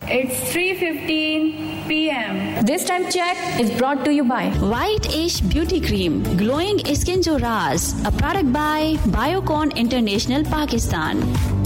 It's 3:15 p.m. This time check is brought to you by White Ish Beauty Cream, glowing skin jo raaz, a product by Biocon International Pakistan.